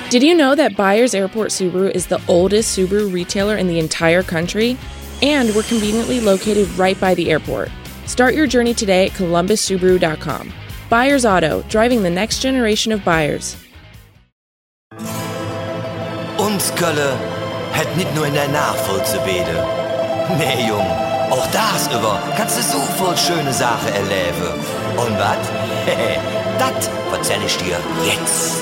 Did you know that Byers Airport Subaru is the oldest Subaru retailer in the entire country? And we're conveniently located right by the airport. Start your journey today at columbussubaru.com. Byers Auto, driving the next generation of buyers. Uns Kölle hat nicht nur in der Nachfolge zu beten. Nee, Jung, auch das über kannst du so voll schöne Sachen erleben. Und was? Das erzähl ich dir jetzt.